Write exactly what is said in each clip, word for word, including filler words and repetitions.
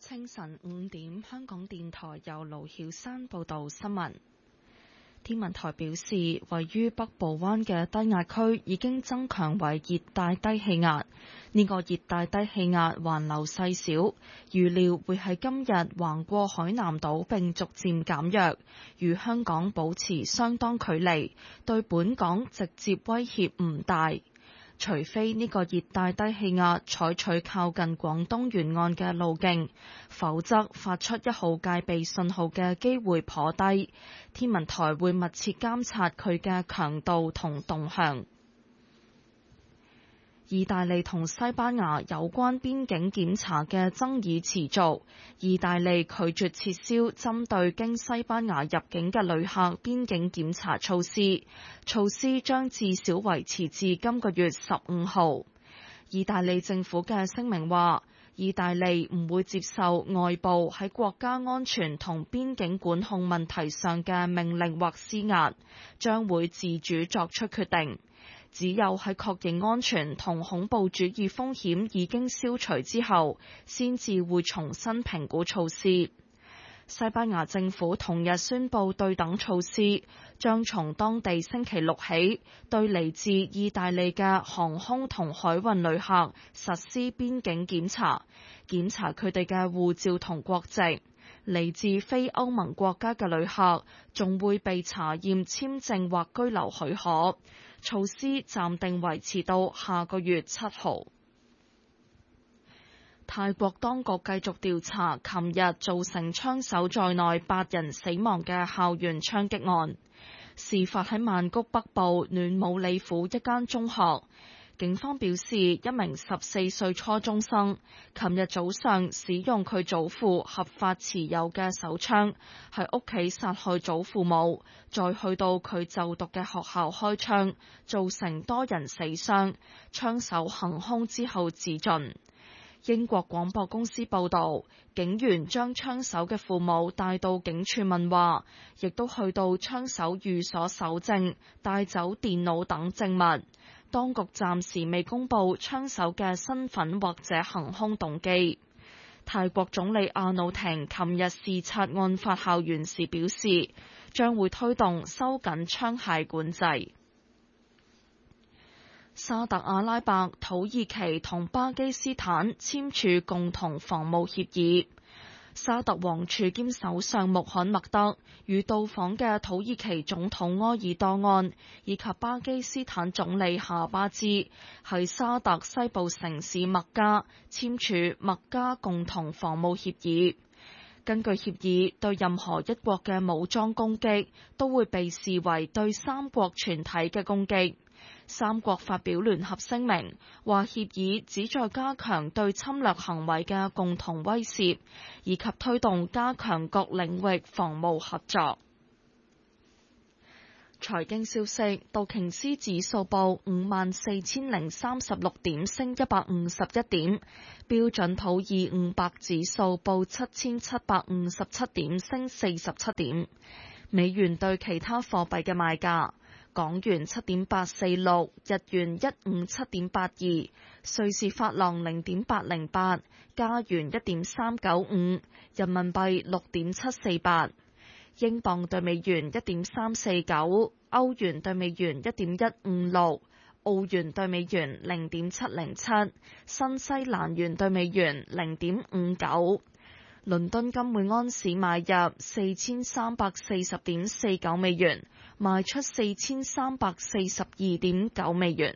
清晨五點，香港電台由盧曉山報道新聞。天文台表示，位於北部灣嘅低壓區已經增強為熱帶低氣壓。呢個熱帶低氣壓環流細小，預料會喺今日橫過海南島並逐漸減弱，與香港保持相當距離，對本港直接威脅唔大。除非呢個熱帶低氣壓採取靠近廣東沿岸嘅路徑，否則發出一號戒備信號嘅機會頗低。天文台會密切監察佢嘅強度同動向。意大利同西班牙有關邊境檢查嘅爭議持續，意大利拒絕撤銷針對經西班牙入境嘅旅客邊境檢查措施，措施將至少維持至今個月十五號。意大利政府嘅聲明話，意大利唔會接受外部喺國家安全同邊境管控問題上嘅命令或施壓，將會自主作出決定。只有喺確認安全同恐怖主義風險已經消除之後，先至會重新評估措施。西班牙政府同日宣布對等措施，將從當地星期六起對嚟自意大利嘅航空同海運旅客實施邊境檢查，檢查佢哋嘅護照同國籍。嚟自非歐盟國家嘅旅客仲會被查驗簽證或居留許可。措施暫定維持到下個月七號。泰國當局繼續調查琴日造成槍手在內八人死亡嘅校園槍擊案，事發喺曼谷北部暖武里府一間中學。警方表示，一名十四歲初中生琴日早上使用佢祖父合法持有嘅手槍喺屋企殺害祖父母，再去到佢就讀嘅學校開槍，造成多人死傷。槍手行兇之後自盡。英國廣播公司報導，警員將槍手嘅父母帶到警署問話，亦都去到槍手寓所搜證，帶走電腦等證物。當局暫時未公布槍手嘅身份或者行兇動機。泰國總理阿努廷琴日視察案發校園時表示，將會推動收緊槍械管制。沙特阿拉伯、土耳其同巴基斯坦簽署共同防務協議。沙特王儲兼首相穆罕默德與到訪嘅土耳其總統埃爾多安以及巴基斯坦總理夏巴茲喺沙特西部城市麥加簽署麥加共同防務協議。根據協議，對任何一國嘅武裝攻擊都會被視為對三國全體嘅攻擊。三國發表聯合聲明，話協議旨在加強對侵略行為嘅共同威懾，以及推動加強各領域防務合作。財經消息，道瓊斯指數報五萬四千零三十六點，升一百五十一點；標準普爾五百指數報七千七百五十七點，升四十七點。美元對其他貨幣嘅賣價。港元七點八四六，日元一五七點八二，瑞士法郎零點八零八，加元一點三九五，人民幣六點七四八，英鎊對美元一點三四九，歐元對美元一點一五六，澳元對美元零點七零七，新西蘭元對美元零點五九。倫敦金每安士買入四千三百四十點四九美元，賣出四千三百四十二點九美元。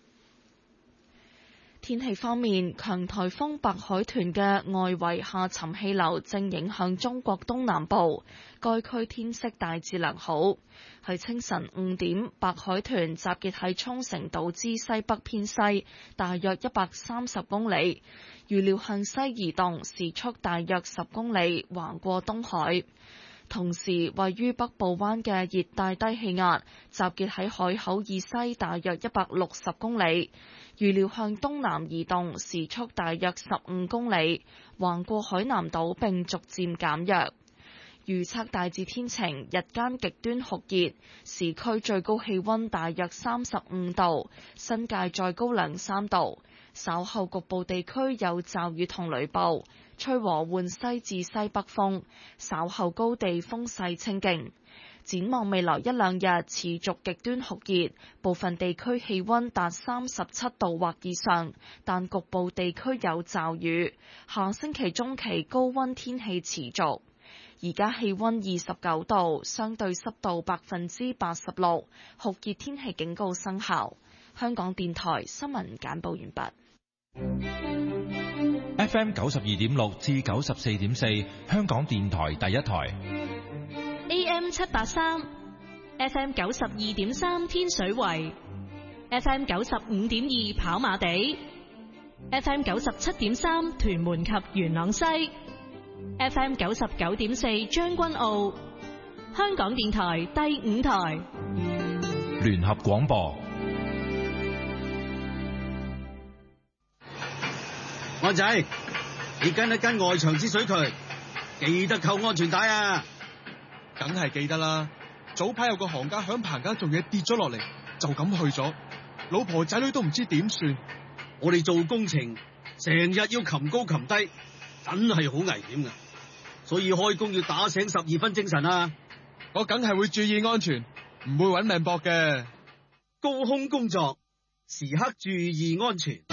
天氣方面，強颱風白海豚嘅外圍下沉氣流正影響中國東南部，該區天色大致良好。喺清晨五點，白海豚集結喺沖繩島之西北偏西，大約一百三十公里，預料向西移動，時速大約十公里，橫過東海。同時，位於北部灣嘅熱帶低氣壓集結喺海口以西大約一百六十公里，預料向東南移動，時速大約十五公里，橫過海南島並逐漸減弱。預測大致天晴，日間極端酷熱，市區最高氣溫大約三十五度，新界再高兩三度。 稍後局部地區有驟雨同雷暴，吹和緩西至西北風，稍後高地風勢清勁。展望未來一兩日持續極端酷熱，部分地區氣溫達三十七度或以上，但局部地區有驟雨。下星期中期高溫天氣持續。而家氣溫二十九度，相對濕度百分之八十六，酷熱天氣警告生效。香港電台新聞簡報完畢。 F M 九十二點六至九十四點四，香港電台第一台。 A M 七八三 ，F M 九十二點三天水圍 ，F M 九十五點二跑馬地 ，F M 九十七點三屯門及元朗西 ，F M 九十九點四將軍澳，香港電台第五台聯合廣播。 安仔，你跟一跟外牆之水渠，記得扣安全帶啊！ 梗係記得啦，早排有個行家響棚架做嘢跌咗落嚟，就咁去咗，老婆仔女都唔知點算。 我哋做工程成日要擒高擒低，真係好危險噶，所以開工要打醒十二分精神啊！ 我梗係會注意安全，唔會搵命搏嘅。 高空工作時刻注意安全。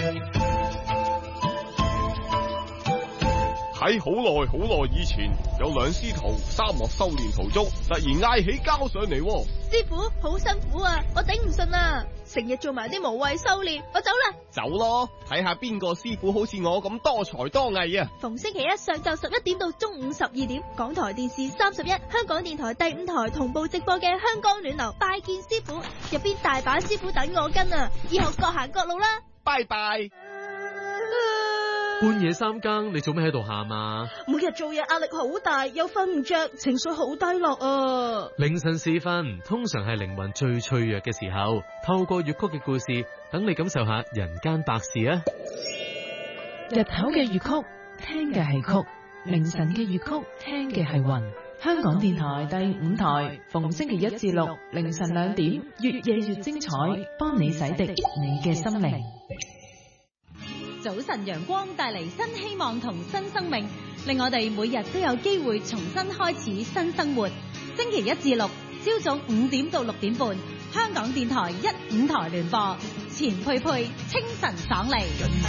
喺好耐好耐以前，有兩師徒沙漠修煉途中，突然嗌起交上嚟。 師傅好辛苦啊，我頂唔順啊，成日做埋啲無謂修煉，我走啦。 走咯，睇下邊個師傅好似我咁多才多藝啊！ 逢星期一上晝十一點到中午十二點，港台電視三十一，香港電台第五台同步直播嘅《香江暖流拜見師傅》，入邊大把師傅等我跟啊！以後各行各路啦， 拜拜。 半夜三更，你做咩喺度喊啊？ 每日做嘢壓力好大，又瞓唔着，情緒好低落啊！ 凌晨時分，通常係靈魂最脆弱嘅時候，透過粵曲嘅故事，等你感受下人間百事啊！ 日頭嘅粵曲，聽嘅係曲；凌晨嘅粵曲，聽嘅係魂。香港電台第五台，逢星期一至六凌晨兩點，越夜越精彩，幫你洗滌你嘅心靈。 早晨陽光帶嚟新希望同新生命，令我哋每日都有機會重新開始新生活。星期一至六朝早五點到六點半，香港電台一五台聯播，錢佩佩清晨爽利。